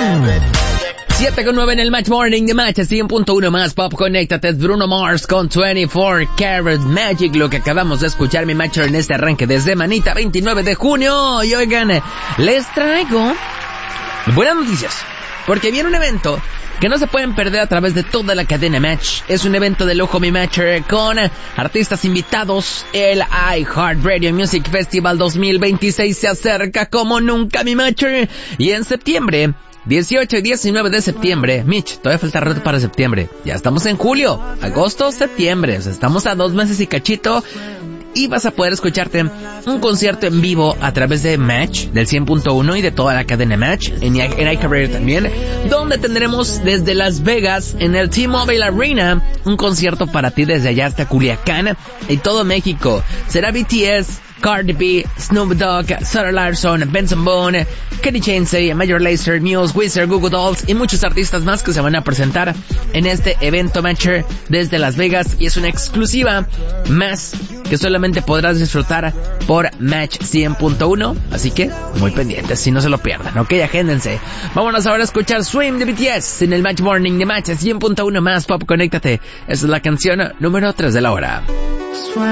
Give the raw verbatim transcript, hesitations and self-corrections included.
siete con nueve en el Match Morning de Match, cien punto uno más Pop. Conéctate, Bruno Mars con veinticuatro Karat Magic, lo que acabamos de escuchar, mi Matcher, en este arranque desde Manita, veintinueve de junio. Y oigan, les traigo buenas noticias, porque viene un evento que no se pueden perder a través de toda la cadena Match. Es un evento de lujo, mi Matcher, con artistas invitados. El iHeartRadio Music Festival dos mil veintiséis se acerca como nunca, mi Matcher. Y en septiembre, dieciocho y diecinueve de septiembre, Mitch, todavía falta rato para septiembre. Ya estamos en julio, agosto, septiembre. O sea, estamos a dos meses y cachito. Y vas a poder escucharte un concierto en vivo a través de Match, del cien punto uno y de toda la cadena Match, en, en iHeartRadio también, donde tendremos desde Las Vegas, en el T-Mobile Arena, un concierto para ti desde allá hasta Culiacán y todo México. Será B T S, Cardi B, Snoop Dogg, Sarah Larson, Benson Boone, Kenny Chesney, Major Lazer, Muse, Wizard, Google Dolls y muchos artistas más que se van a presentar en este evento Matcher desde Las Vegas, y es una exclusiva más que solamente podrás disfrutar por Match cien punto uno, así que muy pendientes si no se lo pierdan, ok, agéndense. Vámonos ahora a escuchar Swim de B T S en el Match Morning de Match cien punto uno más Pop. Conéctate, esa es la canción número tres de la hora.